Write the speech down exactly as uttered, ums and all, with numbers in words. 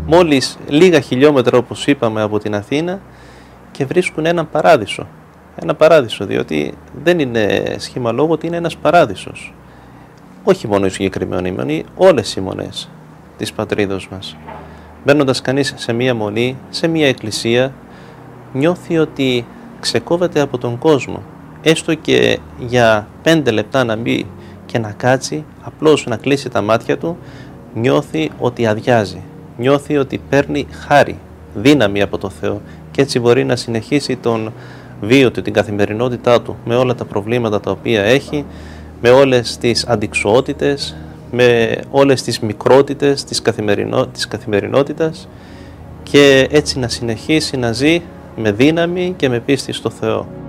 μόλις λίγα χιλιόμετρα, όπως είπαμε, από την Αθήνα και βρίσκουν έναν παράδεισο. Ένα παράδεισο, διότι δεν είναι σχήμα λόγου ότι είναι ένας παράδεισος. Όχι μόνο η συγκεκριμένη μονή, όλες οι μονές της πατρίδος μας. Μπαίνοντας κανείς σε μία μονή, σε μία εκκλησία, νιώθει ότι ξεκόβεται από τον κόσμο. Έστω και για πέντε λεπτά να μπει και να κάτσει, απλώς να κλείσει τα μάτια του, νιώθει ότι αδειάζει. Νιώθει ότι παίρνει χάρη, δύναμη από το Θεό και έτσι μπορεί να συνεχίσει τον βίο του, την καθημερινότητά του με όλα τα προβλήματα τα οποία έχει, με όλες τις αντιξοότητες, με όλες τις μικρότητες της, καθημερινό, της καθημερινότητας και έτσι να συνεχίσει να ζει με δύναμη και με πίστη στο Θεό.